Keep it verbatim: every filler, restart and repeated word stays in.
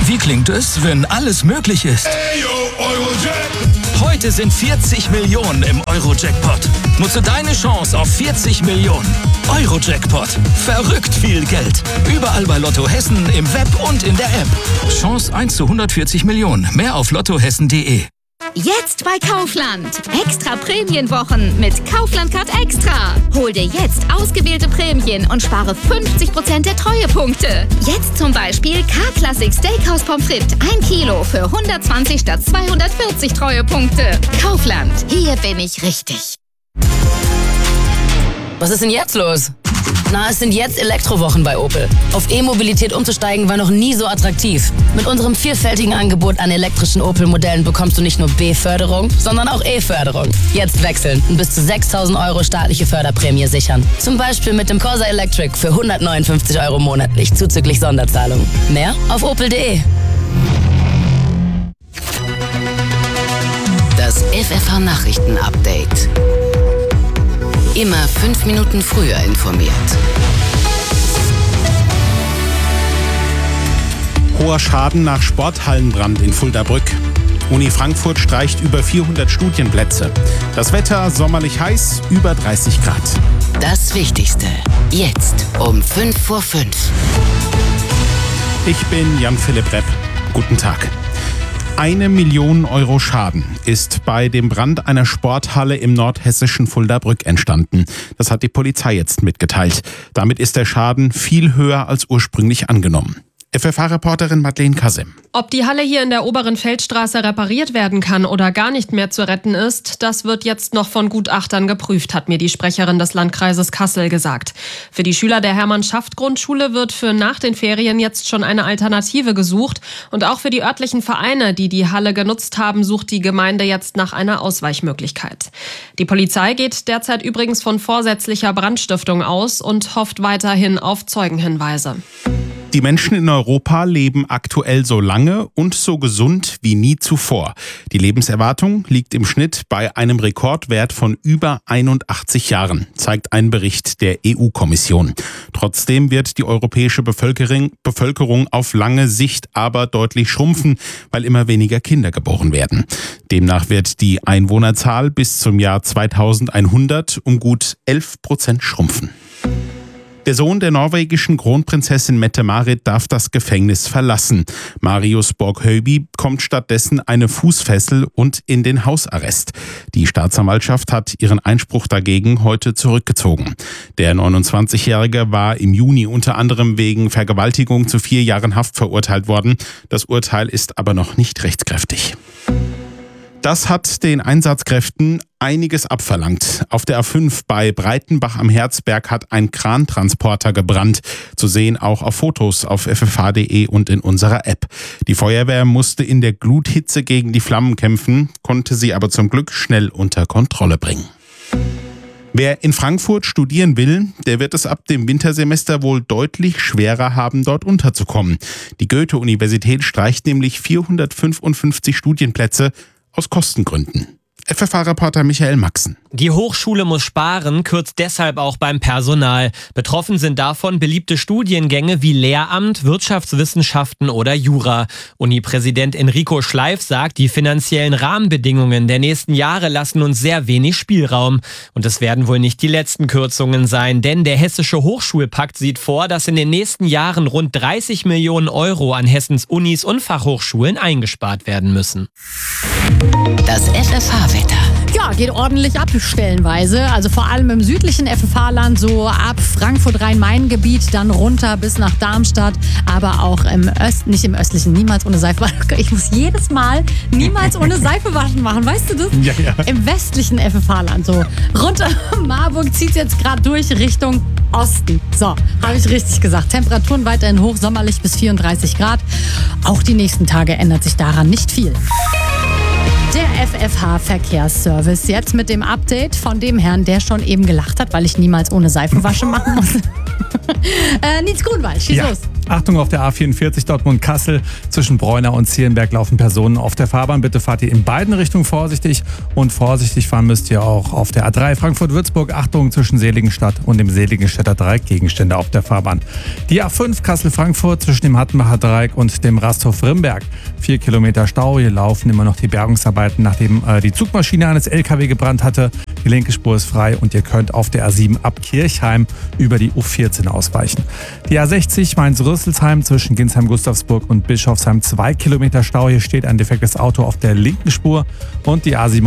Wie klingt es, wenn alles möglich ist? Heute sind vierzig Millionen im Euro-Jackpot. Nutze deine Chance auf vierzig Millionen. Euro-Jackpot. Verrückt viel Geld. Überall bei Lotto Hessen, im Web und in der App. Chance eins zu hundertvierzig Millionen. Mehr auf lottohessen punkt de. Jetzt bei Kaufland. Extra Prämienwochen mit Kaufland Card Extra. Hol dir jetzt ausgewählte Prämien und spare fünfzig Prozent der Treuepunkte. Jetzt zum Beispiel K-Classic Steakhouse Pommes frites ein Kilo für hundertzwanzig statt zweihundertvierzig Treuepunkte. Kaufland. Hier bin ich richtig. Was ist denn jetzt los? Na, es sind jetzt Elektrowochen bei Opel. Auf E-Mobilität umzusteigen war noch nie so attraktiv. Mit unserem vielfältigen Angebot an elektrischen Opel-Modellen bekommst du nicht nur B-Förderung, sondern auch E-Förderung. Jetzt wechseln und bis zu sechstausend Euro staatliche Förderprämie sichern. Zum Beispiel mit dem Corsa Electric für hundertneunundfünfzig Euro monatlich zuzüglich Sonderzahlung. Mehr auf opel punkt de. Das F F H-Nachrichten-Update. Immer fünf Minuten früher informiert. Hoher Schaden nach Sporthallenbrand in Fuldabrück. Uni Frankfurt streicht über vierhundert Studienplätze. Das Wetter sommerlich heiß, über dreißig Grad. Das Wichtigste. Jetzt um fünf vor fünf. Ich bin Jan-Philipp Repp. Guten Tag. Eine Million Euro Schaden ist bei dem Brand einer Sporthalle im nordhessischen Fuldabrück entstanden. Das hat die Polizei jetzt mitgeteilt. Damit ist der Schaden viel höher als ursprünglich angenommen. F F H-Reporterin Madeleine Kasim. Ob die Halle hier in der oberen Feldstraße repariert werden kann oder gar nicht mehr zu retten ist, das wird jetzt noch von Gutachtern geprüft, hat mir die Sprecherin des Landkreises Kassel gesagt. Für die Schüler der Hermann-Schaft-Grundschule wird für nach den Ferien jetzt schon eine Alternative gesucht. Und auch für die örtlichen Vereine, die die Halle genutzt haben, sucht die Gemeinde jetzt nach einer Ausweichmöglichkeit. Die Polizei geht derzeit übrigens von vorsätzlicher Brandstiftung aus und hofft weiterhin auf Zeugenhinweise. Die Menschen in Europa leben aktuell so lange und so gesund wie nie zuvor. Die Lebenserwartung liegt im Schnitt bei einem Rekordwert von über einundachtzig Jahren, zeigt ein Bericht der E U-Kommission. Trotzdem wird die europäische Bevölkerung, Bevölkerung auf lange Sicht aber deutlich schrumpfen, weil immer weniger Kinder geboren werden. Demnach wird die Einwohnerzahl bis zum Jahr zweitausendeinhundert um gut elf Prozent schrumpfen. Der Sohn der norwegischen Kronprinzessin Mette-Marit darf das Gefängnis verlassen. Marius Borg-Høiby bekommt stattdessen eine Fußfessel und in den Hausarrest. Die Staatsanwaltschaft hat ihren Einspruch dagegen heute zurückgezogen. Der neunundzwanzigjährige war im Juni unter anderem wegen Vergewaltigung zu vier Jahren Haft verurteilt worden. Das Urteil ist aber noch nicht rechtskräftig. Das hat den Einsatzkräften einiges abverlangt. Auf der A fünf bei Breitenbach am Herzberg hat ein Krantransporter gebrannt. Zu sehen auch auf Fotos auf f f h punkt de und in unserer App. Die Feuerwehr musste in der Gluthitze gegen die Flammen kämpfen, konnte sie aber zum Glück schnell unter Kontrolle bringen. Wer in Frankfurt studieren will, der wird es ab dem Wintersemester wohl deutlich schwerer haben, dort unterzukommen. Die Goethe-Universität streicht nämlich vierhundertfünfundfünfzig Studienplätze aus Kostengründen. F F H-Reporter Michael Maxen. Die Hochschule muss sparen, kürzt deshalb auch beim Personal. Betroffen sind davon beliebte Studiengänge wie Lehramt, Wirtschaftswissenschaften oder Jura. Uni-Präsident Enrico Schleif sagt, die finanziellen Rahmenbedingungen der nächsten Jahre lassen uns sehr wenig Spielraum. Und es werden wohl nicht die letzten Kürzungen sein, denn der Hessische Hochschulpakt sieht vor, dass in den nächsten Jahren rund dreißig Millionen Euro an Hessens Unis und Fachhochschulen eingespart werden müssen. Das F F H-Wetter. Ja, geht ordentlich ab stellenweise. Also vor allem im südlichen F F H-Land, so ab Frankfurt-Rhein-Main-Gebiet, dann runter bis nach Darmstadt. Aber auch im Öst, nicht im östlichen, niemals ohne Seife waschen. Ich muss jedes Mal niemals ohne Seife waschen machen, weißt du das? Ja, ja. Im westlichen F F H-Land, so runter Marburg zieht es jetzt gerade durch Richtung Osten. So, habe ich richtig gesagt. Temperaturen weiterhin hoch, sommerlich bis vierunddreißig Grad. Auch die nächsten Tage ändert sich daran nicht viel. Der F F H-Verkehrsservice jetzt mit dem Update von dem Herrn, der schon eben gelacht hat, weil ich niemals ohne Seifenwasche machen muss. äh, Nils Grunwald, schieß ja. los. Achtung, auf der A vierundvierzig Dortmund-Kassel zwischen Bräuner und Zierenberg laufen Personen auf der Fahrbahn. Bitte fahrt ihr in beiden Richtungen vorsichtig und vorsichtig fahren müsst ihr auch auf der A drei Frankfurt-Würzburg. Achtung, zwischen Seligenstadt und dem Seligenstädter Dreieck, Gegenstände auf der Fahrbahn. Die A fünf Kassel-Frankfurt zwischen dem Hattenbacher Dreieck und dem Rasthof-Rimberg. Vier Kilometer Stau, hier laufen immer noch die Bergungsarbeiten, nachdem äh, die Zugmaschine eines L K W gebrannt hatte. Die linke Spur ist frei und ihr könnt auf der A sieben ab Kirchheim über die U vierzehn ausweichen. Die A sechzig Mainz-Rüsselsheim zwischen Ginsheim-Gustavsburg und Bischofsheim. Zwei Kilometer Stau, hier steht ein defektes Auto auf der linken Spur. Und die A